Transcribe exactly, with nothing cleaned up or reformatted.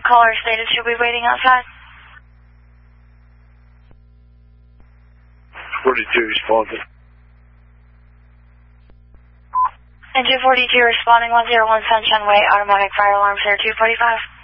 Caller stated she'll be waiting outside. forty-two responding. And two forty-two responding, one zero one Sunshine Way, automatic fire alarm, zero two forty-five.